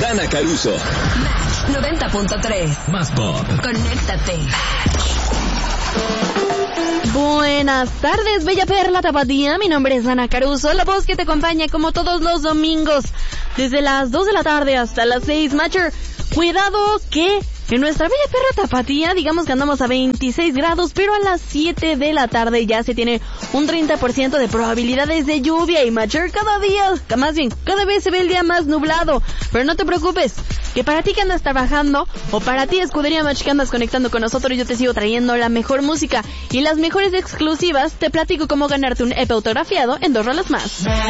Dana Caruso. Match 90.3. Más pop. Conéctate. Buenas tardes, bella perla tapatía. Mi nombre es Dana Caruso, la voz que te acompaña como todos los domingos, desde las 2 de la tarde hasta las 6. Matcher, cuidado que en nuestra bella perra tapatía, digamos que andamos a 26 grados, pero a las 7 de la tarde ya se tiene un 30% de probabilidades de lluvia. Y Matcher, cada vez se ve el día más nublado. Pero no te preocupes, que para ti que andas trabajando, o para ti, Escudería Match, que andas conectando con nosotros, yo te sigo trayendo la mejor música y las mejores exclusivas. Te platico cómo ganarte un EP autografiado en 2 rolas más.